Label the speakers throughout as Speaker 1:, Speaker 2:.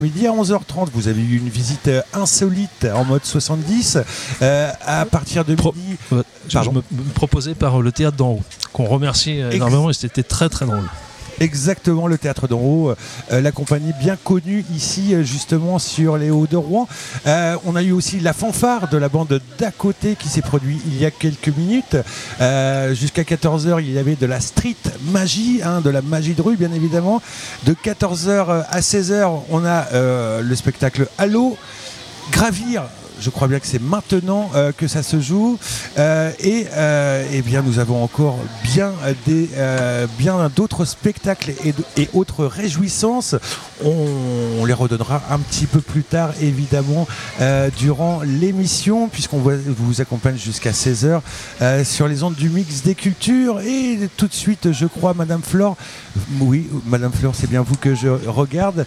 Speaker 1: Midi à 11h30, vous avez eu une visite insolite en mode 70. À partir de midi...
Speaker 2: proposé par le Théâtre d'en haut, qu'on remercie énormément et c'était très très drôle.
Speaker 1: Exactement, le Théâtre d'en haut, la compagnie bien connue ici justement sur les Hauts de Rouen. On a eu aussi la fanfare de la bande d'à côté qui s'est produite il y a quelques minutes. Jusqu'à 14h, il y avait de la street magie, de la magie de rue bien évidemment. De 14h à 16h, on a le spectacle Halo, Gravir. Je crois bien que c'est maintenant que ça se joue. Et bien, nous avons encore bien d'autres spectacles et autres réjouissances. On les redonnera un petit peu plus tard, évidemment, durant l'émission, puisqu'on vous accompagne jusqu'à 16h sur les ondes du Mix des Cultures. Et tout de suite, je crois, Madame Flore, oui, Madame Flore, c'est bien vous que je regarde,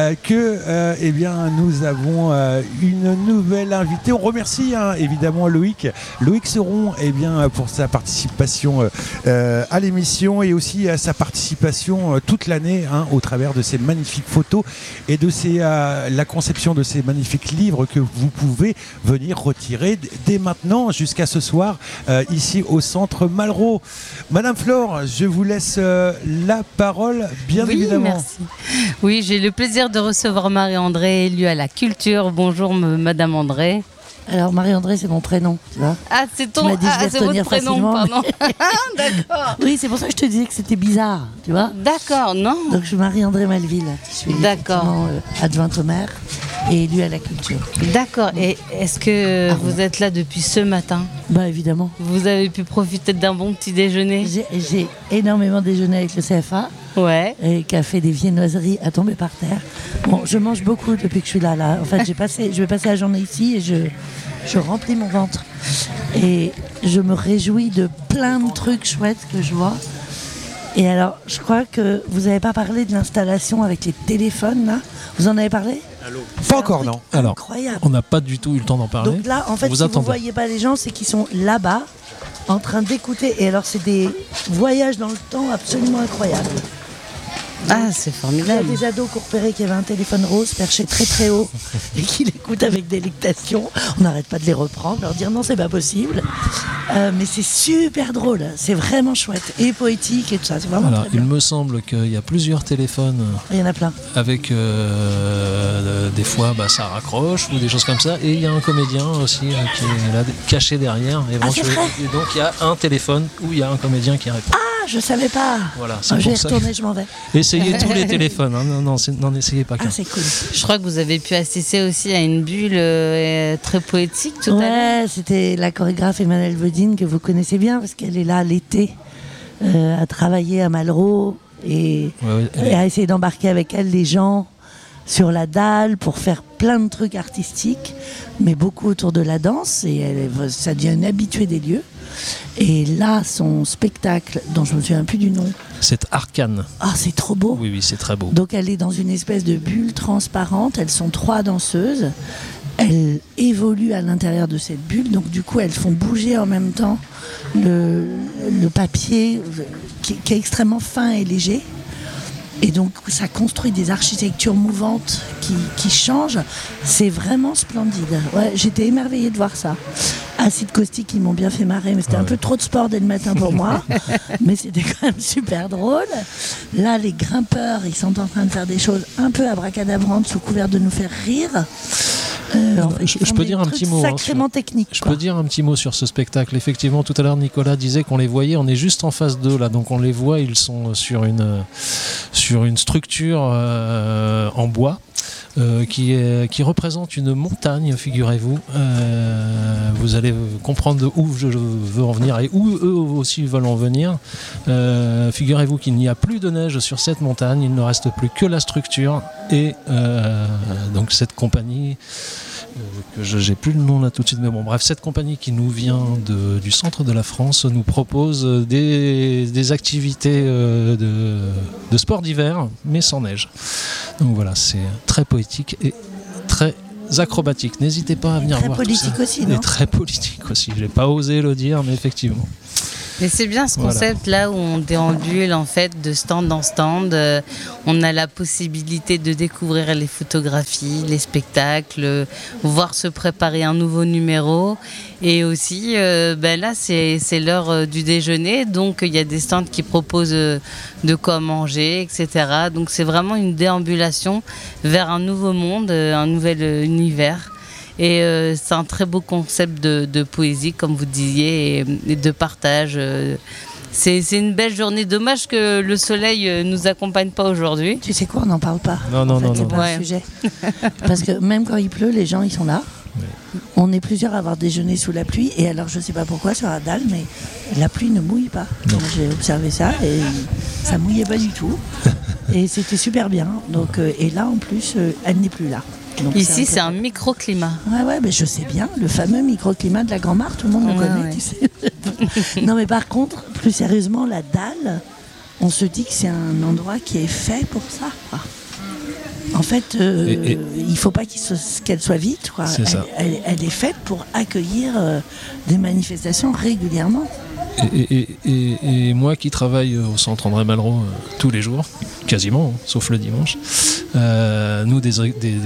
Speaker 1: eh bien, nous avons une nouvelle invitée. On remercie évidemment Loïc Seron pour sa participation à l'émission et aussi à sa participation toute l'année au travers de ces magnifiques photos et de la conception de ces magnifiques livres que vous pouvez venir retirer dès maintenant jusqu'à ce soir ici au centre Malraux. Madame Flore, je vous laisse la parole, bien évidemment.
Speaker 3: Merci. Oui, j'ai le plaisir de recevoir Marie-André, élue à la culture. Bonjour Madame André.
Speaker 4: Alors Marie-André, c'est mon prénom, tu vois.
Speaker 3: Ah, c'est votre prénom, pardon. D'accord.
Speaker 4: Oui, c'est pour ça que je te disais que c'était bizarre, tu vois.
Speaker 3: D'accord, non.
Speaker 4: Donc je suis Marie-André Malville, je suis adjointe au maire et élue à la culture.
Speaker 3: D'accord. Et est-ce que vous êtes là depuis ce matin ?
Speaker 4: Bah évidemment.
Speaker 3: Vous avez pu profiter d'un bon petit déjeuner ?
Speaker 4: J'ai énormément déjeuné avec le CFA.
Speaker 3: Ouais.
Speaker 4: Et qui a fait des viennoiseries à tomber par terre. Bon, je mange beaucoup depuis que je suis là. En fait, je vais passer la journée ici et je remplis mon ventre. Et je me réjouis de plein de trucs chouettes que je vois. Et alors, je crois que vous n'avez pas parlé de l'installation avec les téléphones, là. Vous en avez parlé ?
Speaker 1: Allô ? Pas encore, non.
Speaker 2: Alors,
Speaker 4: incroyable.
Speaker 2: On n'a pas du tout eu le temps d'en parler.
Speaker 4: Donc là, en fait, si vous ne voyez pas les gens, c'est qu'ils sont là-bas, en train d'écouter. Et alors, c'est des voyages dans le temps absolument incroyables.
Speaker 3: Ah, c'est formidable.
Speaker 4: Il y a des ados qui ont repéré qu'il y avait un téléphone rose perché très très haut et qui l'écoutent avec délectation. On n'arrête pas de les reprendre, leur dire non, c'est pas possible. Mais c'est super drôle, c'est vraiment chouette et poétique et tout ça. C'est vraiment très bien.
Speaker 2: Il me semble qu'il y a plusieurs téléphones.
Speaker 4: Il y en a plein.
Speaker 2: Avec des fois ça raccroche ou des choses comme ça. Et il y a un comédien aussi qui est là caché derrière.
Speaker 4: C'est vrai ?
Speaker 2: Et donc il y a un téléphone où il y a un comédien qui répond.
Speaker 4: Je savais pas.
Speaker 2: Voilà,
Speaker 4: je vais retourner, je m'en vais.
Speaker 2: Essayez tous les téléphones, n'en essayez pas qu'un.
Speaker 4: C'est cool.
Speaker 3: Je crois que vous avez pu assister aussi à une bulle très poétique tout à l'heure.
Speaker 4: Ouais, c'était la chorégraphe Emmanuelle Bodine que vous connaissez bien parce qu'elle est là l'été à travailler à Malraux et à essayer d'embarquer avec elle les gens sur la dalle pour faire plein de trucs artistiques, mais beaucoup autour de la danse et ça devient une habituée des lieux. Et là, son spectacle, dont je ne me souviens plus du nom.
Speaker 2: C'est Arcane.
Speaker 4: Ah, c'est trop beau.
Speaker 2: Oui, c'est très beau.
Speaker 4: Donc elle est dans une espèce de bulle transparente. Elles sont 3 danseuses. Elles évoluent à l'intérieur de cette bulle. Donc du coup, elles font bouger en même temps le papier qui est extrêmement fin et léger. Et donc ça construit des architectures mouvantes qui changent. C'est vraiment splendide. Ouais, j'étais émerveillée de voir ça. Acide caustique, ils m'ont bien fait marrer, mais c'était un peu trop de sport dès le matin pour moi. Mais c'était quand même super drôle. Là, les grimpeurs, ils sont en train de faire des choses un peu abracadabrantes sous couvert de nous faire rire.
Speaker 2: Je peux dire un petit mot.
Speaker 4: Sacrément technique.
Speaker 2: Je peux dire un petit mot sur ce spectacle. Effectivement, tout à l'heure, Nicolas disait qu'on les voyait. On est juste en face d'eux là, donc on les voit. Ils sont sur une structure en bois. Qui représente une montagne, figurez-vous. Vous allez comprendre où je veux en venir et où eux aussi veulent en venir. Figurez-vous qu'il n'y a plus de neige sur cette montagne, il ne reste plus que la structure et donc cette compagnie que j'ai plus le nom là tout de suite, mais bon bref, cette compagnie qui nous vient du centre de la France nous propose des activités de sport d'hiver mais sans neige. Donc voilà, c'est très poétique et très acrobatique. N'hésitez pas à venir voir.
Speaker 4: Très politique aussi, non ?
Speaker 2: Et très politique aussi. J'ai pas osé le dire, mais effectivement.
Speaker 3: Mais c'est bien ce
Speaker 2: Voilà.
Speaker 3: concept là où on déambule en fait de stand en stand. On a la possibilité de découvrir les photographies, les spectacles, voir se préparer un nouveau numéro. Et aussi, là c'est l'heure du déjeuner, donc il y a des stands qui proposent de quoi manger, etc. Donc c'est vraiment une déambulation vers un nouveau monde, un nouvel univers. Et c'est un très beau concept de poésie, comme vous disiez, et de partage. C'est une belle journée. Dommage que le soleil ne nous accompagne pas aujourd'hui.
Speaker 4: Tu sais quoi, on n'en parle pas.
Speaker 2: Non,
Speaker 4: C'est pas
Speaker 3: Ouais.
Speaker 4: un sujet. Parce que même quand il pleut, les gens, ils sont là.
Speaker 2: Ouais.
Speaker 4: On est plusieurs à avoir déjeuné sous la pluie. Et alors, je sais pas pourquoi, sur la dalle, mais la pluie ne mouille pas.
Speaker 2: Non.
Speaker 4: Moi, j'ai observé ça et ça mouillait pas du tout. Et c'était super bien. Donc, et là, en plus, elle n'est plus là. Donc,
Speaker 3: Ici,
Speaker 4: peu-
Speaker 3: c'est un microclimat.
Speaker 4: Ouais, mais je sais bien, le fameux microclimat de la Grand-Mare, tout le monde le
Speaker 3: Ouais,
Speaker 4: connaît,
Speaker 3: ouais.
Speaker 4: tu sais. Non, mais par contre, plus sérieusement, la dalle, on se dit que c'est un endroit qui est fait pour ça, quoi. En fait,
Speaker 2: Et-
Speaker 4: il ne faut pas qu'elle soit vide, quoi.
Speaker 2: C'est ça.
Speaker 4: Elle est faite pour accueillir des manifestations régulièrement.
Speaker 2: Et moi qui travaille au centre André Malraux tous les jours, quasiment, sauf le dimanche, nous des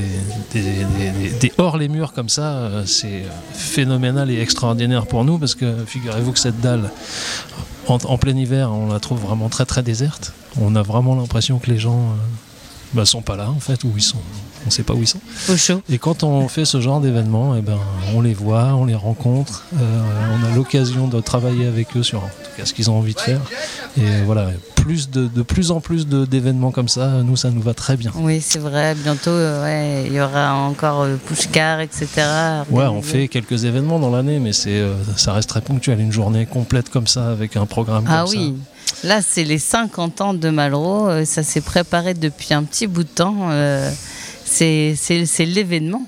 Speaker 2: hors les murs comme ça, c'est phénoménal et extraordinaire pour nous parce que figurez-vous que cette dalle, en plein hiver, on la trouve vraiment très très déserte. On a vraiment l'impression que les gens sont pas là en fait, où ils sont. On ne sait pas où ils sont.
Speaker 3: Au chaud.
Speaker 2: Et quand on fait ce genre d'événement, on les voit, on les rencontre, on a l'occasion de travailler avec eux sur en tout cas ce qu'ils ont envie de faire. Et voilà, de plus en plus d'événements comme ça, ça nous va très bien.
Speaker 3: Oui, c'est vrai. Bientôt, il y aura encore Pushkar, etc.
Speaker 2: Ouais, on fait quelques événements dans l'année, mais ça reste très ponctuel. Une journée complète comme ça, avec un programme comme ça.
Speaker 3: Ah oui. Là, c'est les 50 ans de Malraux. Ça s'est préparé depuis un petit bout de temps. C'est l'événement.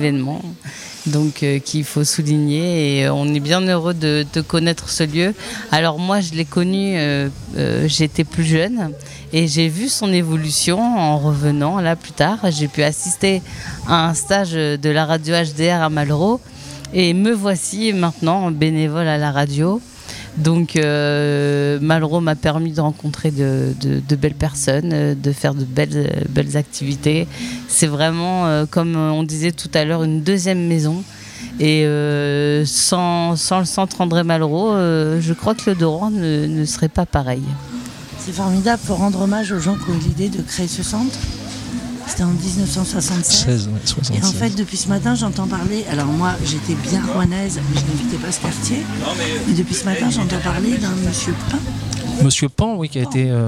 Speaker 3: Donc qu'il faut souligner et on est bien heureux de connaître ce lieu. Alors moi je l'ai connu, j'étais plus jeune et j'ai vu son évolution en revenant là plus tard. J'ai pu assister à un stage de la radio HDR à Malraux et me voici maintenant bénévole à la radio. Donc Malraux m'a permis de rencontrer de belles personnes, de faire de belles activités. C'est vraiment, comme on disait tout à l'heure, une deuxième maison. Et sans le centre André Malraux, je crois que le Doran ne serait pas pareil.
Speaker 4: C'est formidable pour rendre hommage aux gens qui ont eu l'idée de créer ce centre. C'était en 1976.
Speaker 2: 76.
Speaker 4: Et en fait, depuis ce matin, j'entends parler. Alors, moi, j'étais bien rouennaise, mais je n'habitais pas ce quartier. Mais depuis ce matin, j'entends parler d'un monsieur Pain.
Speaker 2: Monsieur Pan, oui, qui a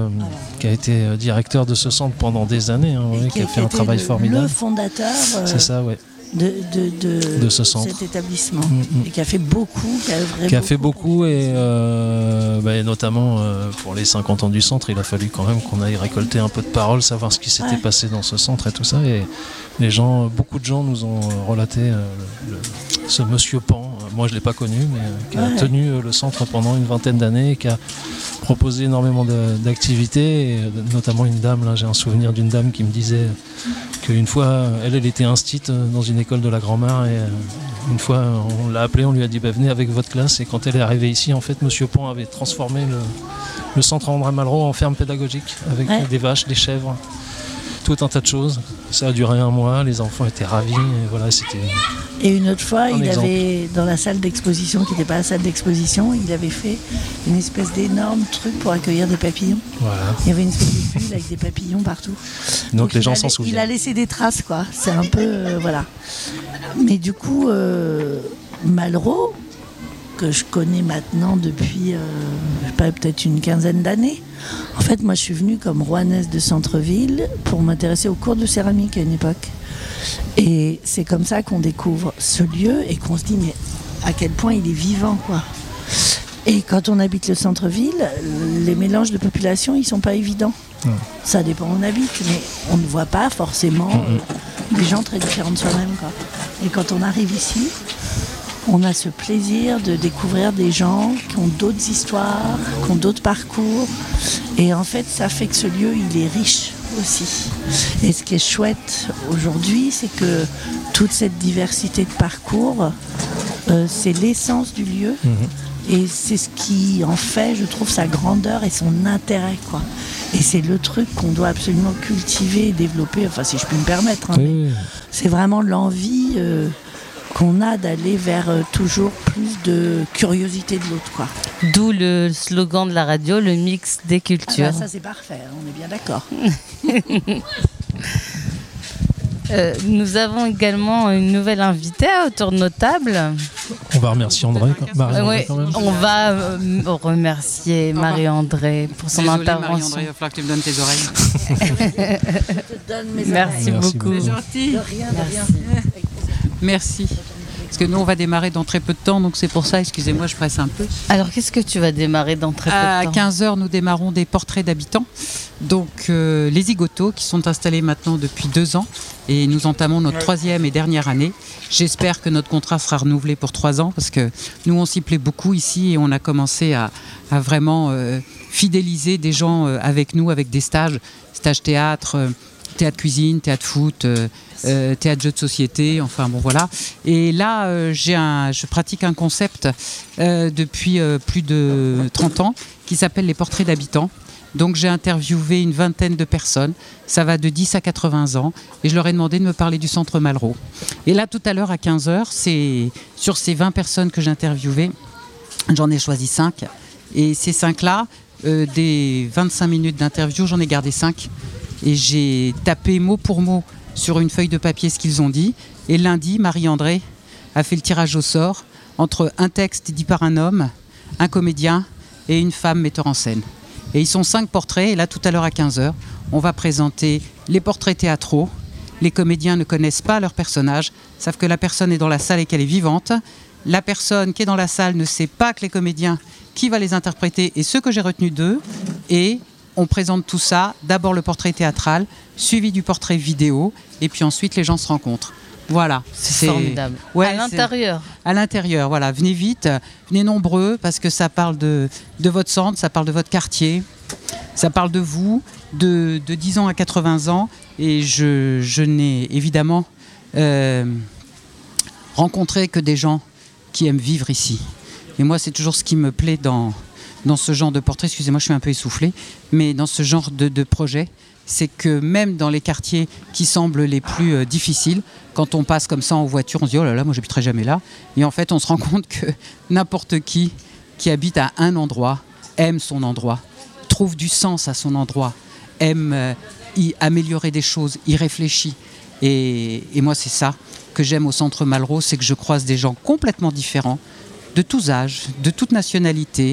Speaker 2: été directeur de ce centre pendant des années, hein, oui, qui a fait un
Speaker 4: été
Speaker 2: travail formidable.
Speaker 4: Le fondateur
Speaker 2: C'est ça, ouais.
Speaker 4: de
Speaker 2: ce centre.
Speaker 4: cet établissement.
Speaker 2: Mm.
Speaker 4: Et qui a fait beaucoup,
Speaker 2: Qui a fait beaucoup et notamment pour les 50 ans du centre, il a fallu quand même qu'on aille récolter un peu de paroles, savoir ce qui s'était passé dans ce centre et tout ça. Et beaucoup de gens nous ont relaté ce monsieur Pan. Moi, je ne l'ai pas connu, mais qui a tenu le centre pendant une vingtaine d'années et qui a proposé énormément d'activités, et notamment une dame, là, j'ai un souvenir d'une dame qui me disait qu'une fois, elle était instite dans une école de la Grand-Mare et une fois, on l'a appelée, on lui a dit venez avec votre classe, et quand elle est arrivée ici, en fait, monsieur Pan avait transformé le centre André Malraux en ferme pédagogique avec des vaches, des chèvres, tout un tas de choses. Ça a duré 1 mois, les enfants étaient ravis, et voilà, c'était...
Speaker 4: Et une autre fois, il
Speaker 2: exemple.
Speaker 4: avait, dans la salle d'exposition, qui n'était pas la salle d'exposition, il avait fait une espèce d'énorme truc pour accueillir des papillons.
Speaker 2: Voilà.
Speaker 4: Il y avait une espèce de bulle avec des papillons partout.
Speaker 2: Donc les gens s'en souviennent.
Speaker 4: Il a laissé des traces, quoi. C'est un peu... voilà. Mais du coup, Malraux, que je connais maintenant depuis, je sais pas, peut-être une quinzaine d'années. En fait, moi, je suis venue comme rouennaise de centre-ville pour m'intéresser aux cours de céramique à une époque. Et c'est comme ça qu'on découvre ce lieu et qu'on se dit, mais à quel point il est vivant, quoi. Et quand on habite le centre-ville, les mélanges de population, ils sont pas évidents. Ça dépend où on habite, mais on ne voit pas forcément des gens très différents de soi-même, quoi. Et quand on arrive ici, on a ce plaisir de découvrir des gens qui ont d'autres histoires, qui ont d'autres parcours. Et en fait, ça fait que ce lieu, il est riche aussi. Et ce qui est chouette aujourd'hui, c'est que toute cette diversité de parcours, c'est l'essence du lieu. Et c'est ce qui en fait, je trouve, sa grandeur et son intérêt, quoi. Et c'est le truc qu'on doit absolument cultiver et développer, enfin si je puis me permettre. Hein,
Speaker 2: Oui.
Speaker 4: c'est vraiment l'envie qu'on a d'aller vers toujours plus de curiosité de l'autre, quoi.
Speaker 3: D'où le slogan de la radio, le mix des cultures.
Speaker 4: Ah bah ça c'est parfait, on est bien d'accord.
Speaker 3: Nous avons également une nouvelle invitée autour de nos tables.
Speaker 2: On va remercier André.
Speaker 3: Ouais,
Speaker 2: quand même.
Speaker 3: on va remercier Marie-André pour son
Speaker 5: Désolée,
Speaker 3: intervention.
Speaker 5: Marie-André, il va falloir que tu me donnes tes oreilles.
Speaker 4: Je te donne mes
Speaker 3: Merci
Speaker 2: Merci
Speaker 3: beaucoup.
Speaker 2: beaucoup.
Speaker 5: Gentil.
Speaker 4: De rien, de rien.
Speaker 5: Merci. Parce que nous, on va démarrer dans très peu de temps, donc c'est pour ça, excusez-moi, je presse un peu.
Speaker 3: Alors, qu'est-ce que tu vas démarrer dans très peu
Speaker 5: À
Speaker 3: de temps
Speaker 5: 15h, nous démarrons des portraits d'habitants. Donc, les zigotos qui sont installés maintenant depuis 2 ans. Et nous entamons notre 3e et dernière année. J'espère que notre contrat sera renouvelé pour 3 ans parce que nous, on s'y plaît beaucoup ici et on a commencé à vraiment fidéliser des gens avec nous, avec des stages théâtre, théâtre cuisine, théâtre foot, théâtre jeux de société, enfin bon voilà. Et là, je pratique un concept depuis plus de 30 ans qui s'appelle les portraits d'habitants. Donc j'ai interviewé une vingtaine de personnes, ça va de 10 à 80 ans, et je leur ai demandé de me parler du centre Malraux. Et là, tout à l'heure, à 15h, c'est sur ces 20 personnes que j'ai interviewées, j'en ai choisi 5. Et ces 5-là, des 25 minutes d'interview, j'en ai gardé 5. Et j'ai tapé mot pour mot sur une feuille de papier ce qu'ils ont dit. Et lundi, Marie-André a fait le tirage au sort entre un texte dit par un homme, un comédien et une femme metteur en scène. Et ils sont 5 portraits, et là tout à l'heure à 15h, on va présenter les portraits théâtraux. Les comédiens ne connaissent pas leur personnage, savent que la personne est dans la salle et qu'elle est vivante. La personne qui est dans la salle ne sait pas que les comédiens, qui va les interpréter, et ce que j'ai retenu d'eux. Et on présente tout ça, d'abord le portrait théâtral, suivi du portrait vidéo, et puis ensuite les gens se rencontrent. Voilà.
Speaker 3: C'est formidable.
Speaker 5: Ouais,
Speaker 3: à l'intérieur.
Speaker 5: À l'intérieur, voilà. Venez vite, venez nombreux, parce que ça parle de votre centre, ça parle de votre quartier, ça parle de vous, de 10 ans à 80 ans. Et je n'ai évidemment rencontré que des gens qui aiment vivre ici. Et moi, c'est toujours ce qui me plaît dans ce genre de portrait. Excusez-moi, je suis un peu essoufflé, mais dans ce genre de projet, c'est que même dans les quartiers qui semblent les plus difficiles, quand on passe comme ça en voiture, on se dit « Oh là là, moi j'habiterai jamais là ». Et en fait, on se rend compte que n'importe qui habite à un endroit, aime son endroit, trouve du sens à son endroit, aime y améliorer des choses, y réfléchit. Et moi, c'est ça que j'aime au centre Malraux, c'est que je croise des gens complètement différents, de tous âges, de toute nationalité,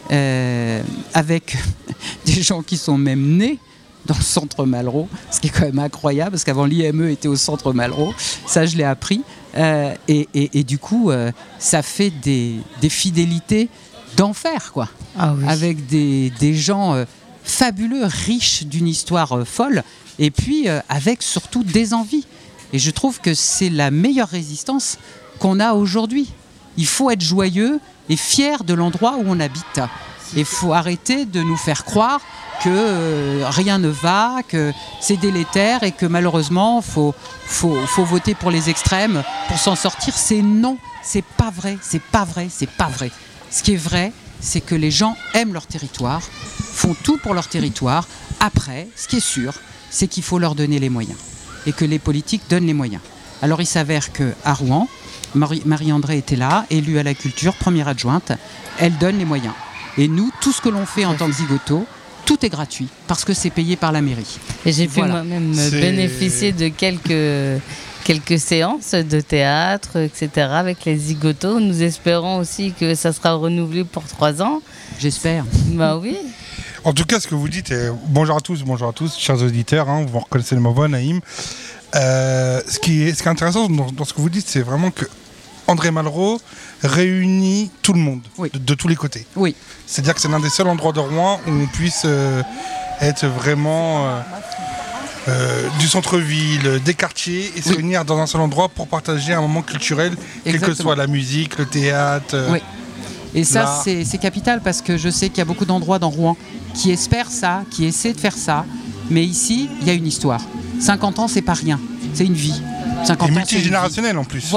Speaker 5: avec des gens qui sont même nés dans le centre Malraux, ce qui est quand même incroyable, parce qu'avant l'IME était au centre Malraux, ça je l'ai appris, et du coup, ça fait des fidélités d'enfer, quoi.
Speaker 3: Ah oui.
Speaker 5: Avec des gens fabuleux, riches d'une histoire folle, et puis avec surtout des envies. Et je trouve que c'est la meilleure résistance qu'on a aujourd'hui. Il faut être joyeux et fier de l'endroit où on habite. Il faut arrêter de nous faire croire que rien ne va, que c'est délétère et que malheureusement, faut voter pour les extrêmes pour s'en sortir. C'est non, c'est pas vrai, c'est pas vrai, c'est pas vrai. Ce qui est vrai, c'est que les gens aiment leur territoire, font tout pour leur territoire. Après, ce qui est sûr, c'est qu'il faut leur donner les moyens et que les politiques donnent les moyens. Alors il s'avère qu'à Rouen, Marie-André était là, élue à la culture, première adjointe, elle donne les moyens. Et nous, tout ce que l'on fait en tant que zigoto, tout est gratuit parce que c'est payé par la mairie.
Speaker 3: Et j'ai pu moi-même bénéficier de quelques séances de théâtre, etc. avec les zigotos. Nous espérons aussi que ça sera renouvelé pour 3 ans.
Speaker 5: J'espère.
Speaker 3: Bah oui.
Speaker 6: En tout cas, ce que vous dites, bonjour à tous, chers auditeurs, vous reconnaissez ma voix, Naïm. Ce qui est intéressant dans ce que vous dites, c'est vraiment que André Malraux réunit tout le monde,
Speaker 5: oui.
Speaker 6: de tous les côtés.
Speaker 5: Oui.
Speaker 6: C'est-à-dire que c'est l'un des seuls endroits de Rouen où on puisse être vraiment du centre-ville, des quartiers, et se réunir dans un seul endroit pour partager un moment culturel, quelle que soit la musique, le théâtre.
Speaker 5: Oui. Et ça, c'est capital parce que je sais qu'il y a beaucoup d'endroits dans Rouen qui espèrent ça, qui essaient de faire ça. Mais ici, il y a une histoire. 50 ans, c'est pas rien. C'est une vie. 50
Speaker 6: et
Speaker 5: ans,
Speaker 6: multigénérationnel en plus.
Speaker 5: Voilà.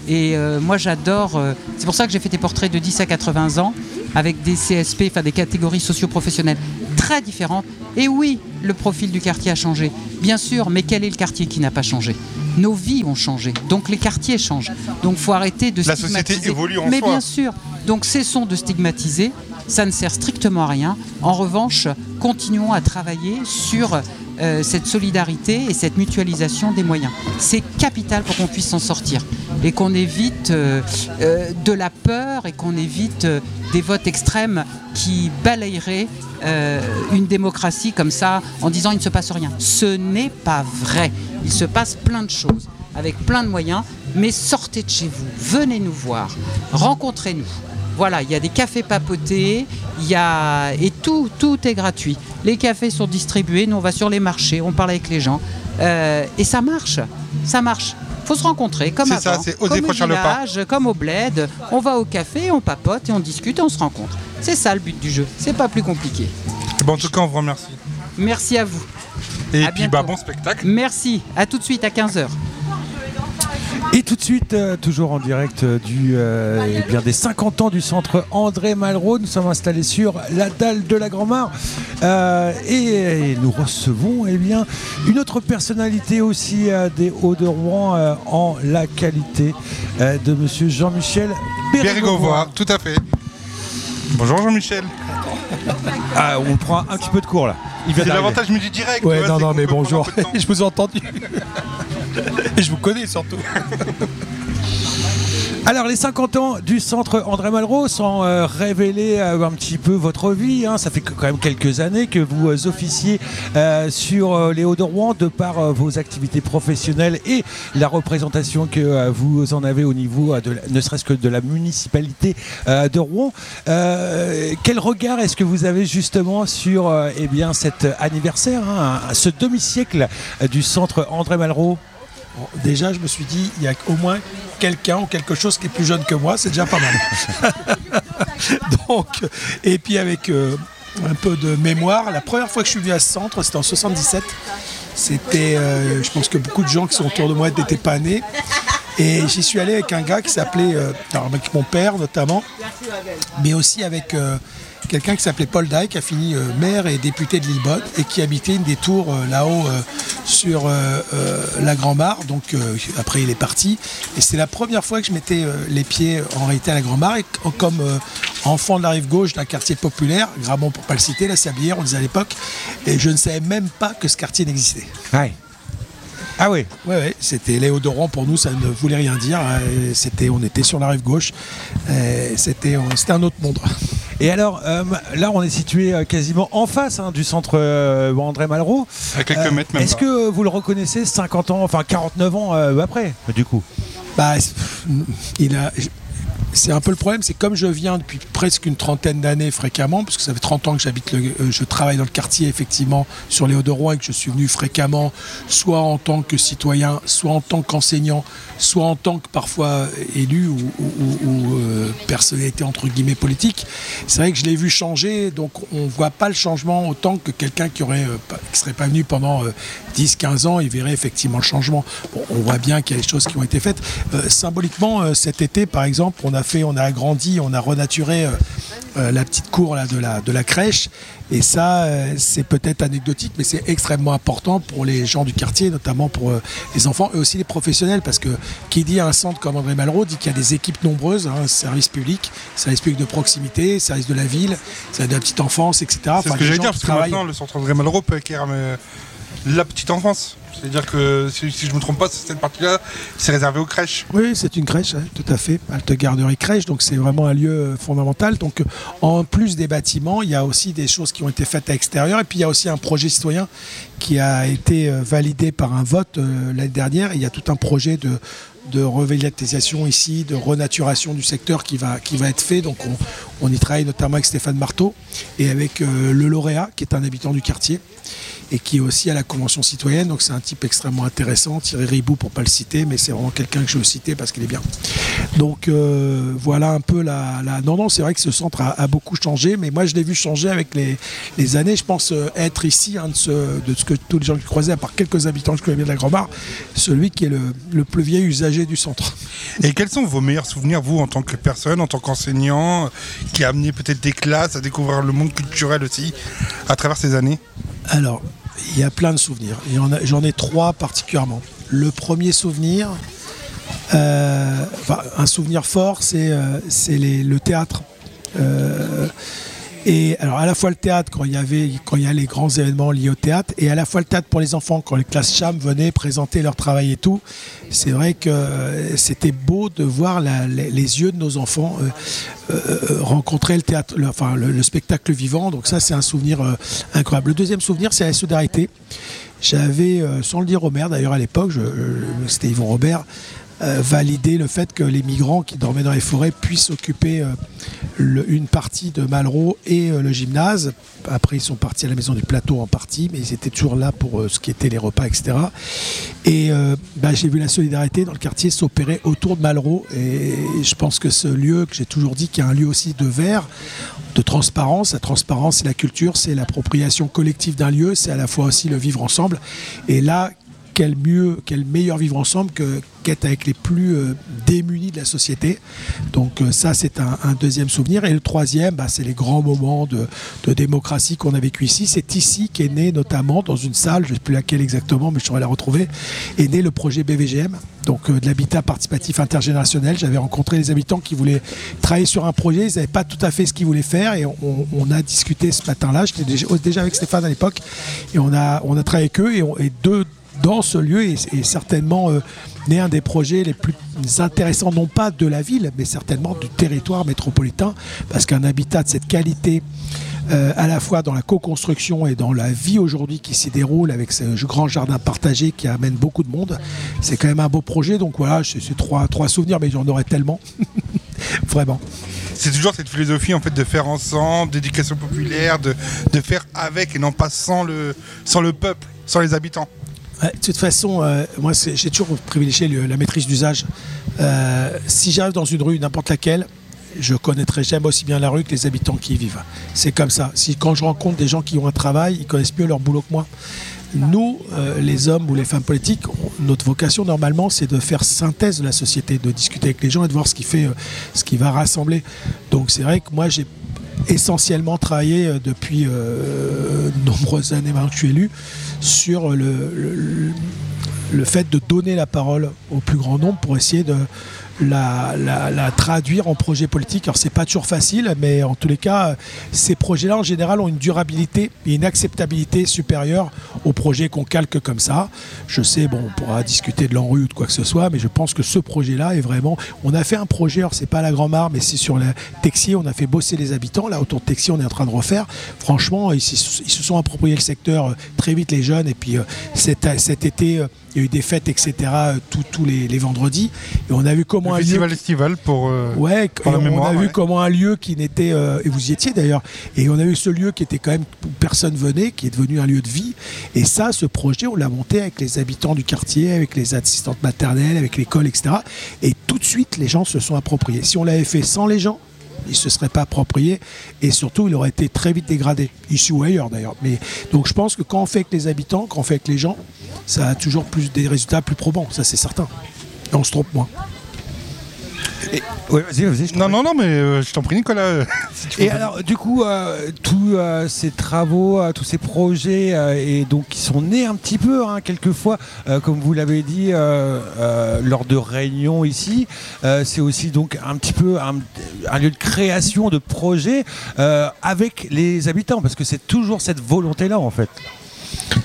Speaker 5: Et moi j'adore, c'est pour ça que j'ai fait des portraits de 10 à 80 ans avec des CSP, enfin des catégories socio-professionnelles très différentes. Et oui, le profil du quartier a changé, bien sûr, mais quel est le quartier qui n'a pas changé ? Nos vies ont changé, donc les quartiers changent. Donc il faut arrêter de stigmatiser.
Speaker 6: La société évolue en
Speaker 5: mais
Speaker 6: soi.
Speaker 5: bien sûr, donc cessons de stigmatiser, ça ne sert strictement à rien. En revanche, continuons à travailler sur cette solidarité et cette mutualisation des moyens. C'est capital pour qu'on puisse s'en sortir et qu'on évite de la peur et qu'on évite des votes extrêmes qui balayeraient une démocratie comme ça en disant il ne se passe rien. Ce n'est pas vrai. Il se passe plein de choses avec plein de moyens, mais sortez de chez vous, venez nous voir, rencontrez-nous. Voilà, il y a des cafés papotés, et tout est gratuit. Les cafés sont distribués, nous on va sur les marchés, on parle avec les gens, et ça marche. Il faut se rencontrer comme avant,
Speaker 6: ça, c'est oser franchir le pas.
Speaker 5: Comme au bled, on va au café, on papote et on discute et on se rencontre. C'est ça le but du jeu, c'est pas plus compliqué.
Speaker 6: Bon, en tout cas, on vous remercie.
Speaker 5: Merci à vous.
Speaker 6: Et
Speaker 5: À
Speaker 6: puis
Speaker 5: bientôt.
Speaker 6: bon spectacle.
Speaker 5: Merci, à tout de suite à 15h.
Speaker 1: Et tout de suite, toujours en direct des 50 ans du centre André Malraux. Nous sommes installés sur la dalle de la Grand-Mare et nous recevons une autre personnalité aussi des Hauts-de-Rouen en la qualité de monsieur Jean-Michel
Speaker 6: Bérégovoy, tout à fait. Bonjour Jean-Michel.
Speaker 1: Ah, on prend un petit peu de cours là. Il vient
Speaker 6: C'est
Speaker 1: d'arriver.
Speaker 6: l'avantage du direct.
Speaker 7: Ouais,
Speaker 6: tu vois, c'est
Speaker 7: non,
Speaker 6: qu'on
Speaker 7: mais
Speaker 6: peut prendre
Speaker 7: bonjour.
Speaker 6: un peu de temps.
Speaker 7: Je vous ai entendu. Et je vous connais surtout.
Speaker 1: Alors les 50 ans du centre André Malraux, sans révéler un petit peu votre vie, ça fait quand même quelques années que vous officiez sur les Hauts-de-Rouen de par vos activités professionnelles et la représentation que vous en avez au niveau ne serait-ce que de la municipalité de Rouen. Quel regard est-ce que vous avez justement sur cet anniversaire, ce demi-siècle du centre André Malraux?
Speaker 7: Bon, déjà, je me suis dit, il y a au moins quelqu'un ou quelque chose qui est plus jeune que moi, c'est déjà pas mal. Donc, et puis avec un peu de mémoire, la première fois que je suis venu à ce centre, c'était en 77. C'était, je pense que beaucoup de gens qui sont autour de moi n'étaient pas nés. Et j'y suis allé avec un gars qui s'appelait, avec mon père notamment, mais aussi avec quelqu'un qui s'appelait Paul Daille, qui a fini maire et député de Lillebonne et qui habitait une des tours là-haut sur la Grand-Mare. Donc après il est parti. Et c'est la première fois que je mettais les pieds en réalité à la Grand-Mare. Et comme enfant de la rive gauche d'un quartier populaire, Gramont pour pas le citer, la Sablière, on le disait à l'époque, et je ne savais même pas que ce quartier n'existait.
Speaker 1: Ouais. Ah oui.
Speaker 7: Ouais, c'était les Hauts-de-Rouen pour nous, ça ne voulait rien dire. On était sur la rive gauche. C'était un autre monde.
Speaker 1: Et alors, là, on est situé quasiment en face du centre André Malraux.
Speaker 6: À quelques mètres même.
Speaker 1: Est-ce que vous le reconnaissez 50 ans, enfin 49 ans après, du coup?
Speaker 7: Bah, c'est un peu le problème, c'est comme je viens depuis presque une trentaine d'années fréquemment, parce que ça fait 30 ans que je travaille dans le quartier effectivement sur les Hauts-de-Rouen et que je suis venu fréquemment, soit en tant que citoyen, soit en tant qu'enseignant, soit en tant que parfois élu ou personnalité entre guillemets politique. C'est vrai que je l'ai vu changer, donc on ne voit pas le changement autant que quelqu'un qui serait pas venu pendant 10-15 ans, il verrait effectivement le changement. Bon, on voit bien qu'il y a des choses qui ont été faites. Symboliquement, cet été par exemple, on a agrandi, on a renaturé la petite cour là, de la crèche. Et ça, c'est peut-être anecdotique, mais c'est extrêmement important pour les gens du quartier, notamment pour les enfants et aussi les professionnels, parce que qui dit un centre comme André Malraux dit qu'il y a des équipes nombreuses, service public de proximité, service de la ville, service de la petite enfance, etc.
Speaker 6: C'est ce que j'allais dire, parce que maintenant, le centre André Malraux peut acquérir la petite enfance. C'est-à-dire que, si je ne me trompe pas, cette partie-là, c'est réservé aux crèches.
Speaker 7: Oui, c'est une crèche, tout à fait. Halte garderie crèche, donc c'est vraiment un lieu fondamental. Donc, en plus des bâtiments, il y a aussi des choses qui ont été faites à l'extérieur. Et puis, il y a aussi un projet citoyen qui a été validé par un vote l'année dernière. Et il y a tout un projet de revégétisation ici, de renaturation du secteur qui va être fait. Donc, on y travaille notamment avec Stéphane Marteau et avec le lauréat, qui est un habitant du quartier, et qui est aussi à la Convention citoyenne. Donc c'est un type extrêmement intéressant, Thierry Ribou pour pas le citer, mais c'est vraiment quelqu'un que je veux citer parce qu'il est bien. Donc voilà un peu Non, c'est vrai que ce centre a beaucoup changé, mais moi je l'ai vu changer avec les années. Je pense être ici de ce que tous les gens que je croisais, à part quelques habitants que je connais bien de la Grand-Mare, celui qui est le plus vieil usager du centre.
Speaker 6: Et quels sont vos meilleurs souvenirs, vous, en tant que personne, en tant qu'enseignant, qui a amené peut-être des classes à découvrir le monde culturel aussi, à travers ces années? Alors,
Speaker 7: il y a plein de souvenirs. J'en ai 3 particulièrement. Le premier souvenir, un souvenir fort, c'est le théâtre. Et alors à la fois le théâtre quand il y a les grands événements liés au théâtre, et à la fois le théâtre pour les enfants quand les classes CHAM venaient présenter leur travail et tout. C'est vrai que c'était beau de voir les yeux de nos enfants rencontrer le théâtre, le spectacle vivant. Donc ça c'est un souvenir incroyable. Le deuxième souvenir, c'est la solidarité. J'avais, sans le dire au maire d'ailleurs à l'époque, c'était Yvon Robert, valider le fait que les migrants qui dormaient dans les forêts puissent occuper une partie de Malraux et le gymnase. Après, ils sont partis à la maison du plateau en partie, mais ils étaient toujours là pour ce qui était les repas, etc. Et j'ai vu la solidarité dans le quartier s'opérer autour de Malraux. Et je pense que ce lieu, que j'ai toujours dit, qui est un lieu aussi de verre, de transparence. La transparence, c'est la culture, c'est l'appropriation collective d'un lieu, c'est à la fois aussi le vivre ensemble. Et là, quel meilleur vivre ensemble qu'être avec les plus démunis de la société. Donc ça, c'est un deuxième souvenir. Et le troisième, c'est les grands moments de démocratie qu'on a vécu ici. C'est ici qu'est né, notamment dans une salle, je ne sais plus laquelle exactement, mais je saurais la retrouver, est né le projet BVGM, donc de l'habitat participatif intergénérationnel. J'avais rencontré les habitants qui voulaient travailler sur un projet, ils n'avaient pas tout à fait ce qu'ils voulaient faire, et on a discuté ce matin-là. J'étais déjà avec Stéphane à l'époque, et on a travaillé avec eux, et dans ce lieu est certainement né un des projets les plus intéressants, non pas de la ville, mais certainement du territoire métropolitain, parce qu'un habitat de cette qualité, à la fois dans la co-construction et dans la vie aujourd'hui qui s'y déroule, avec ce grand jardin partagé qui amène beaucoup de monde, c'est quand même un beau projet. Donc voilà, c'est trois souvenirs, mais j'en aurais tellement. Vraiment.
Speaker 6: C'est toujours cette philosophie en fait de faire ensemble, d'éducation populaire, de faire avec et non pas sans le peuple, sans les habitants.
Speaker 7: De toute façon, moi j'ai toujours privilégié la maîtrise d'usage. Si j'arrive dans une rue, n'importe laquelle, je connaîtrai jamais aussi bien la rue que les habitants qui y vivent. C'est comme ça. Quand je rencontre des gens qui ont un travail, ils connaissent mieux leur boulot que moi. Nous, les hommes ou les femmes politiques, notre vocation normalement, c'est de faire synthèse de la société, de discuter avec les gens et de voir ce qui va rassembler. Donc c'est vrai que moi j'ai essentiellement travaillé depuis nombreuses années maintenant que je suis élu sur le fait de donner la parole au plus grand nombre pour essayer de la traduire en projet politique. Alors c'est pas toujours facile, mais en tous les cas, ces projets-là en général ont une durabilité et une acceptabilité supérieure aux projets qu'on calque comme ça. Je sais, on pourra discuter de l'ANRU ou de quoi que ce soit, mais je pense que ce projet-là est vraiment... On a fait un projet, alors c'est pas à la Grand-Mare, mais c'est sur la Texier, on a fait bosser les habitants. Là, autour de Texier, on est en train de refaire. Franchement, ils se sont appropriés le secteur très vite, les jeunes, et puis cet été... Il y a eu des fêtes, etc. tous les vendredis. Et on a vu comment
Speaker 6: estival pour
Speaker 7: la mémoire. On a vu comment un lieu qui n'était... et vous y étiez d'ailleurs. Et on a vu ce lieu qui était quand même où personne venait, qui est devenu un lieu de vie. Et ça, ce projet, on l'a monté avec les habitants du quartier, avec les assistantes maternelles, avec l'école, etc. Et tout de suite, les gens se sont appropriés. Si on l'avait fait sans les gens, il ne se serait pas approprié, et surtout il aurait été très vite dégradé, ici ou ailleurs d'ailleurs. Mais donc je pense que quand on fait avec les habitants, quand on fait avec les gens, ça a toujours des résultats plus probants, ça c'est certain. Et on se trompe moins.
Speaker 6: Ouais, vas-y. Non, mais je t'en prie, Nicolas.
Speaker 1: Et alors, du coup, tous ces travaux, tous ces projets, et donc qui sont nés un petit peu, quelquefois, comme vous l'avez dit, lors de réunions ici, c'est aussi donc un petit peu un lieu de création de projets avec les habitants, parce que c'est toujours cette volonté-là, en fait.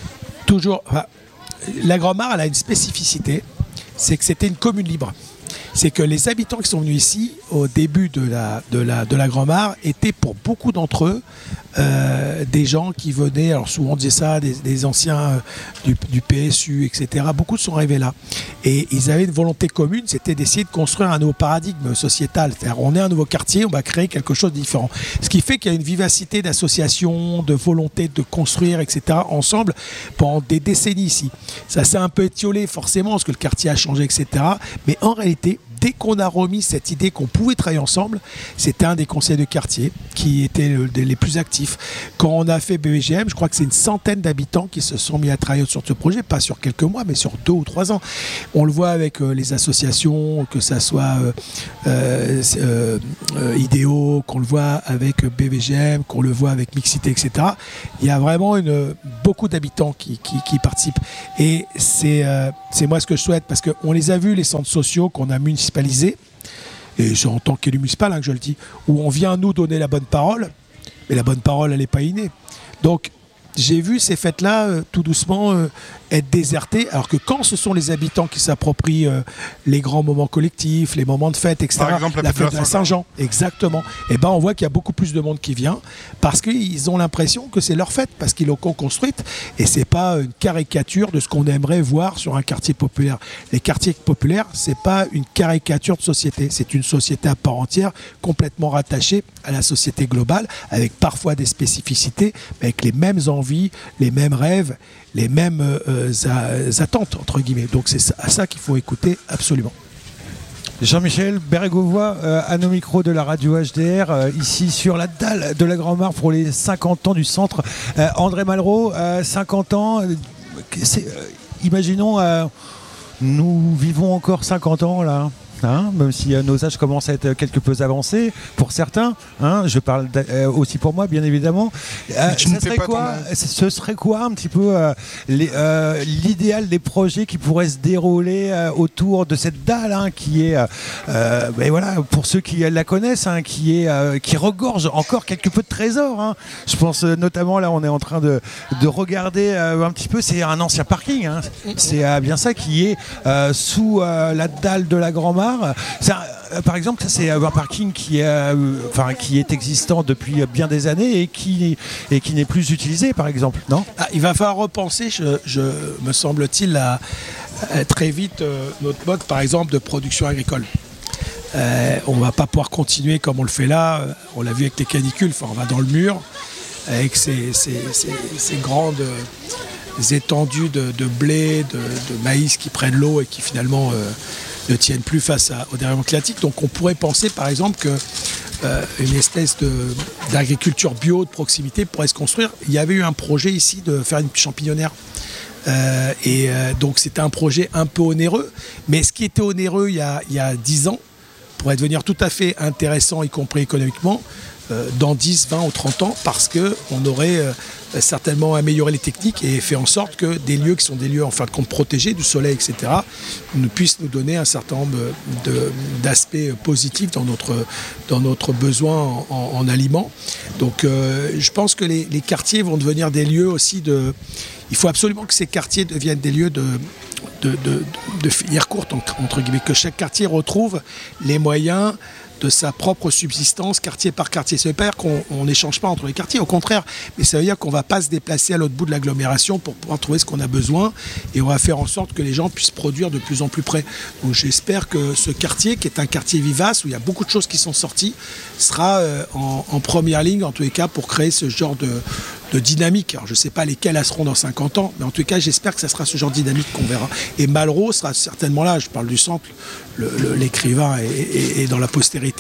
Speaker 7: Toujours. La Grand-Mare, elle a une spécificité, c'est que c'était une commune libre. c'est que les habitants qui sont venus ici au début de la Grand-Mare étaient pour beaucoup d'entre eux des gens qui venaient, alors souvent on disait ça, des anciens du PSU, etc. Beaucoup sont arrivés là. Et ils avaient une volonté commune, c'était d'essayer de construire un nouveau paradigme sociétal. C'est-à-dire, on est un nouveau quartier, on va créer quelque chose de différent. Ce qui fait qu'il y a une vivacité d'association, de volonté de construire, etc. ensemble pendant des décennies ici. Ça s'est un peu étiolé forcément, parce que le quartier a changé, etc. Mais en réalité, dès qu'on a remis cette idée qu'on pouvait travailler ensemble, c'était un des conseils de quartier qui était les plus actifs. Quand on a fait BVGM, je crois que c'est une centaine d'habitants qui se sont mis à travailler sur ce projet, pas sur quelques mois, mais sur 2 ou 3 ans. On le voit avec les associations, que ça soit IDEO, qu'on le voit avec BVGM, qu'on le voit avec Mixité, etc. Il y a vraiment beaucoup d'habitants qui participent. Et c'est moi ce que je souhaite, parce qu'on les a vus, les centres sociaux qu'on a municipalisés, et c'est en tant qu'élu municipal que je le dis, où on vient nous donner la bonne parole, mais la bonne parole elle n'est pas innée. Donc j'ai vu ces fêtes-là tout doucement être désertées, alors que quand ce sont les habitants qui s'approprient les grands moments collectifs, les moments de fête, etc.
Speaker 6: Par exemple,
Speaker 7: la fête de la Saint-Jean, exactement. Et ben on voit qu'il y a beaucoup plus de monde qui vient parce qu'ils ont l'impression que c'est leur fête, parce qu'ils l'ont construite, et c'est pas une caricature de ce qu'on aimerait voir sur un quartier populaire. Les quartiers populaires, c'est pas une caricature de société, c'est une société à part entière, complètement rattachée à la société globale, avec parfois des spécificités, mais avec les mêmes envies, les mêmes rêves, les mêmes attentes, entre guillemets. Donc c'est à ça qu'il faut écouter absolument.
Speaker 1: Jean-Michel Bérégovoy à nos micros de la radio HDR, ici sur la dalle de la Grand-Mare pour les 50 ans du centre. André Malraux, 50 ans, imaginons, nous vivons encore 50 ans là. Même si nos âges commencent à être quelque peu avancés pour certains, je parle aussi pour moi bien évidemment. Ce serait quoi un petit peu l'idéal des projets qui pourraient se dérouler autour de cette dalle qui est, voilà, pour ceux qui la connaissent, qui regorge encore quelque peu de trésors. Je pense notamment là, on est en train de regarder un petit peu, c'est un ancien parking. C'est bien ça qui est sous la dalle de la Grand-Mare. Par exemple, ça c'est un parking qui est existant depuis bien des années et qui n'est plus utilisé, par exemple, non ?
Speaker 7: Il va falloir repenser, me semble-t-il, à très vite notre mode, par exemple, de production agricole. On ne va pas pouvoir continuer comme on le fait là. On l'a vu avec les canicules. On va dans le mur avec ces grandes étendues de blé, de maïs qui prennent l'eau et qui finalement ne tiennent plus face au dérèglement climatique. Donc on pourrait penser par exemple qu'une espèce d'agriculture bio de proximité pourrait se construire. Il y avait eu un projet ici de faire une champignonnière. Donc c'était un projet un peu onéreux. Mais ce qui était onéreux il y a 10 ans pourrait devenir tout à fait intéressant, y compris économiquement, dans 10, 20 ou 30 ans, parce qu'on aurait certainement amélioré les techniques et fait en sorte que des lieux qui sont des lieux en fin de compte protégés du soleil, etc., puissent nous donner un certain nombre d'aspects positifs dans notre besoin en aliments. Donc je pense que les quartiers vont devenir des lieux aussi de... Il faut absolument que ces quartiers deviennent des lieux de filière courte, entre guillemets, que chaque quartier retrouve les moyens de sa propre subsistance, quartier par quartier. Ça ne veut pas dire qu'on n'échange pas entre les quartiers, au contraire, mais ça veut dire qu'on ne va pas se déplacer à l'autre bout de l'agglomération pour pouvoir trouver ce qu'on a besoin, et on va faire en sorte que les gens puissent produire de plus en plus près. Donc j'espère que ce quartier, qui est un quartier vivace, où il y a beaucoup de choses qui sont sorties, sera en première ligne, en tous les cas, pour créer ce genre de dynamique. Alors je ne sais pas lesquelles elles seront dans 50 ans, mais en tout cas j'espère que ça sera ce genre de dynamique qu'on verra. Et Malraux sera certainement là, je parle du centre, l'écrivain est dans la postérité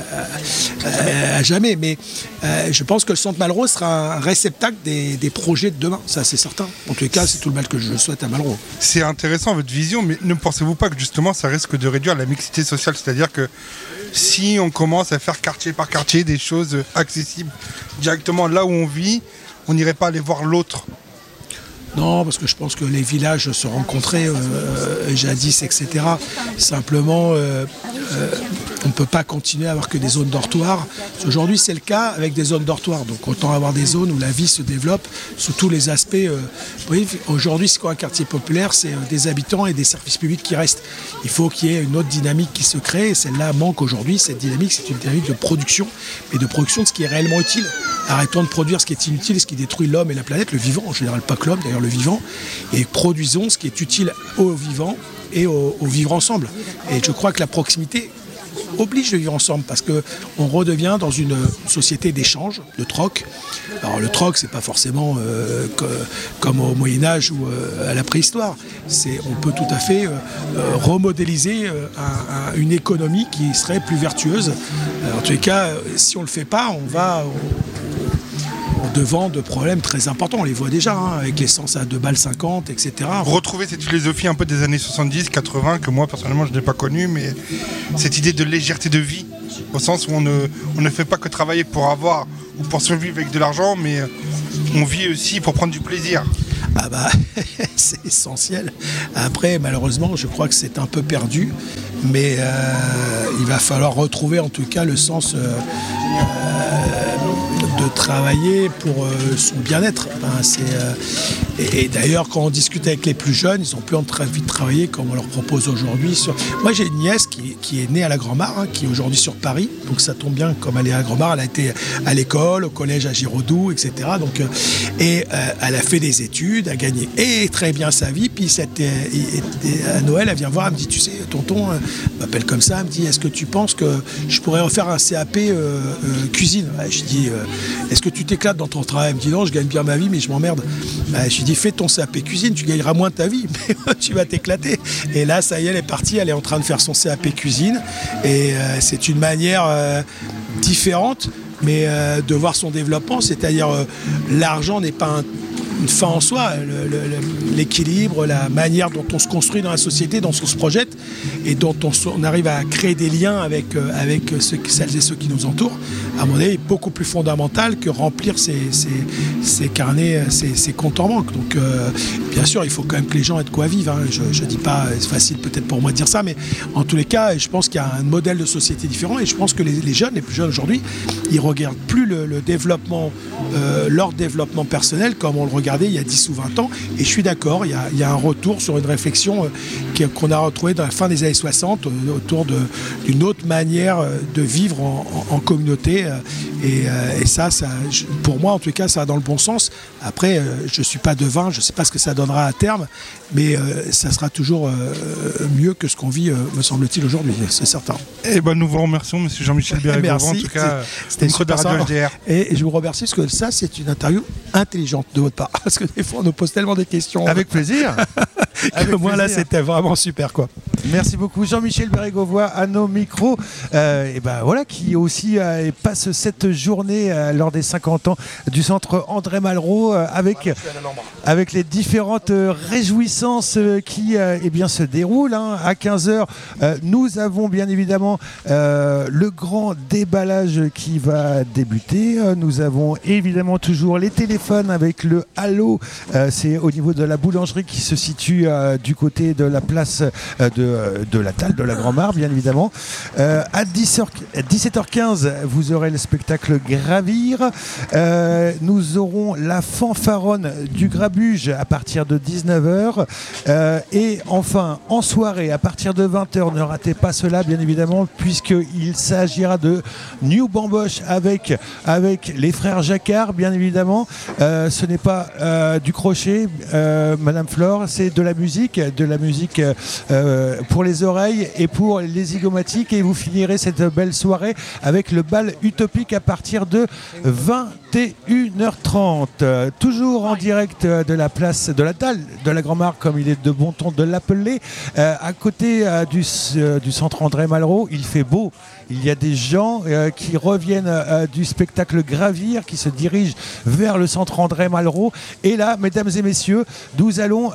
Speaker 7: à jamais, mais je pense que le centre Malraux sera un réceptacle des projets de demain, ça c'est certain. En tous les cas, c'est tout le mal que je souhaite à Malraux.
Speaker 6: C'est intéressant votre vision, mais ne pensez-vous pas que justement ça risque de réduire la mixité sociale, c'est-à-dire que si on commence à faire quartier par quartier des choses accessibles directement là où on vit, on n'irait pas aller voir l'autre?
Speaker 7: Non, parce que je pense que les villages se rencontraient jadis, etc. Simplement, on ne peut pas continuer à avoir que des zones dortoirs. Aujourd'hui, c'est le cas avec des zones dortoirs. Donc autant avoir des zones où la vie se développe sous tous les aspects. Oui, aujourd'hui, c'est quoi un quartier populaire? C'est des habitants et des services publics qui restent. Il faut qu'il y ait une autre dynamique qui se crée. Et celle-là manque aujourd'hui. Cette dynamique, c'est une dynamique de production, mais de production de ce qui est réellement utile. Arrêtons de produire ce qui est inutile, ce qui détruit l'homme et la planète, le vivant, en général pas que l'homme, d'ailleurs le vivant, et produisons ce qui est utile aux vivants et au vivre ensemble. Et je crois que la proximité oblige de vivre ensemble parce qu'on redevient dans une société d'échange, de troc. Alors le troc, c'est pas forcément comme au Moyen-Âge ou à la préhistoire. On peut tout à fait remodéliser une économie qui serait plus vertueuse. En tous les cas, si on le fait pas, on va devant de problèmes très importants. On les voit déjà, avec l'essence à 2,50 balles, etc.
Speaker 6: Retrouver cette philosophie un peu des années 70, 80, que moi personnellement je n'ai pas connue, mais cette idée de légèreté de vie, au sens où on ne fait pas que travailler pour avoir ou pour survivre avec de l'argent, mais on vit aussi pour prendre du plaisir.
Speaker 7: Ah bah, c'est essentiel. Après, malheureusement, je crois que c'est un peu perdu, mais il va falloir retrouver en tout cas le sens de travailler pour son bien-être. Et d'ailleurs, quand on discute avec les plus jeunes, ils n'ont plus envie de travailler comme on leur propose aujourd'hui. Moi, j'ai une nièce qui est née à la Grand-Mare, qui est aujourd'hui sur Paris. Donc ça tombe bien, comme elle est à la Grand-Mare, elle a été à l'école, au collège à Giraudoux, etc. Donc, elle a fait des études, a gagné très bien sa vie. Puis à Noël, elle vient voir, elle me dit, tu sais, tonton, m'appelle comme ça, elle me dit, est-ce que tu penses que je pourrais refaire un CAP cuisine? Je dis, est-ce que tu t'éclates dans ton travail? Elle me dit, non, je gagne bien ma vie, mais je m'emmerde. Je lui dis, fais ton CAP cuisine, tu gagneras moins de ta vie, mais tu vas t'éclater. Et là, ça y est, elle est partie, elle est en train de faire son CAP cuisine. Et c'est une manière différente, mais de voir son développement, c'est-à-dire l'argent n'est pas une fin en soi, l'équilibre, la manière dont on se construit dans la société, dont on se projette et dont on arrive à créer des liens avec celles et ceux qui nous entourent, à mon avis, est beaucoup plus fondamental que remplir ces carnets, ces comptes en banque. Donc, bien sûr, il faut quand même que les gens aient de quoi vivre. Je ne dis pas, c'est facile peut-être pour moi de dire ça, mais en tous les cas, je pense qu'il y a un modèle de société différent et je pense que les jeunes, les plus jeunes aujourd'hui, ils ne regardent plus le développement, leur développement personnel comme on le regardait il y a 10 ou 20 ans. Et je suis d'accord, il y a un retour sur une réflexion qu'on a retrouvée dans la fin des années 60 autour d'une autre manière de vivre en communauté. Et ça, pour moi, en tout cas, ça va dans le bon sens. Après, je ne suis pas devin, je ne sais pas ce que ça donnera à terme, mais ça sera toujours mieux que ce qu'on vit, me semble-t-il, aujourd'hui, c'est certain.
Speaker 6: Eh ben, nous vous remercions, M. Jean-Michel Bérégovoy, en tout cas,
Speaker 7: c'était super ça. Et je vous remercie parce que ça, c'est une interview intelligente de votre part. Parce que des fois, on nous pose tellement des questions.
Speaker 1: Avec plaisir.
Speaker 7: Moi, là, c'était vraiment super, quoi.
Speaker 1: Merci beaucoup, Jean-Michel Bérégovoy, à nos micros. Et ben voilà, qui aussi passe cette journée lors des 50 ans du centre André Malraux avec les différentes réjouissances qui se déroulent. À 15h, nous avons bien évidemment le grand déballage qui va débuter. Nous avons évidemment toujours les téléphones avec le Halo. C'est au niveau de la boulangerie qui se situe du côté de la place de la Talle de la Grand-Mare, bien évidemment. À 17h15, vous aurez le spectacle Gravir. Nous aurons la fanfaronne du Grabuge à partir de 19h. Et enfin, en soirée, à partir de 20h, ne ratez pas cela, bien évidemment, puisqu'il s'agira de New Bamboche avec les frères Jacquard, bien évidemment. Ce n'est pas du crochet, Madame Flore, c'est de la musique pour les oreilles et pour les zygomatiques. Et vous finirez cette belle soirée avec le bal utopique à partir de 21h30. Toujours en direct de la place de la Dalle de la Grand-Mare, comme il est de bon ton de l'appeler, à côté du centre André Malraux. Il fait beau. Il y a des gens qui reviennent du spectacle Gravir, qui se dirigent vers le centre André Malraux. Et là, mesdames et messieurs, nous allons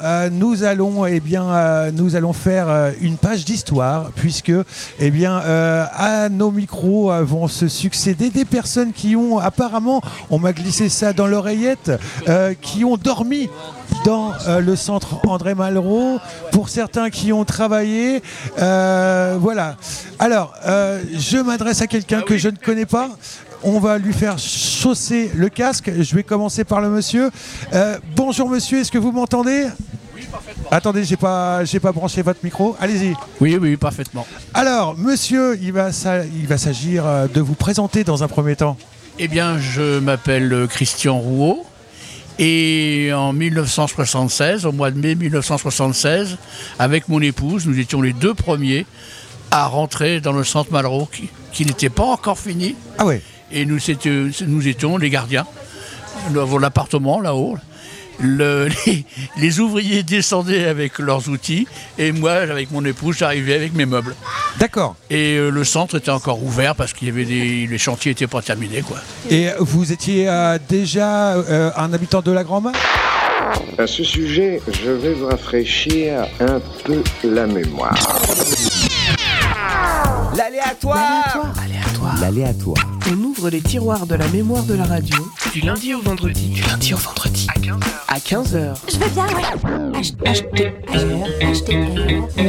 Speaker 1: faire une page d'histoire, puisque à nos micros vont se succéder des personnes qui ont apparemment on m'a glissé ça dans l'oreillette, qui ont dormi dans le centre André Malraux, pour certains qui ont travaillé. Voilà. Alors, je m'adresse à quelqu'un que je ne connais pas. On va lui faire chausser le casque. Je vais commencer par le monsieur. Bonjour monsieur, est-ce que vous m'entendez ? Oui, parfaitement. Attendez, j'ai pas branché votre micro. Allez-y.
Speaker 8: Oui, parfaitement.
Speaker 1: Alors, monsieur, il va s'agir de vous présenter dans un premier temps.
Speaker 8: Eh bien, je m'appelle Christian Rouault. Et en 1976, au mois de mai 1976, avec mon épouse, nous étions les deux premiers à rentrer dans le centre Malraux, qui n'était pas encore fini.
Speaker 1: Ah ouais.
Speaker 8: Et nous étions les gardiens de l'appartement là-haut. Les ouvriers descendaient avec leurs outils et moi, avec mon épouse, j'arrivais avec mes meubles.
Speaker 1: D'accord.
Speaker 8: Et le centre était encore ouvert parce qu'il y avait les chantiers n'étaient pas terminés, quoi.
Speaker 1: Et vous étiez déjà un habitant de la Grand-Mare ?
Speaker 9: À ce sujet, je vais vous rafraîchir un peu la mémoire.
Speaker 10: L'aléatoire.
Speaker 11: On ouvre les tiroirs de la mémoire de la radio
Speaker 10: Du lundi au vendredi.
Speaker 11: à 15h.
Speaker 10: Je veux bien, ouais.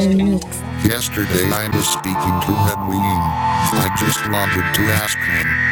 Speaker 12: Yesterday I was speaking to Edwin. I just wanted to ask him,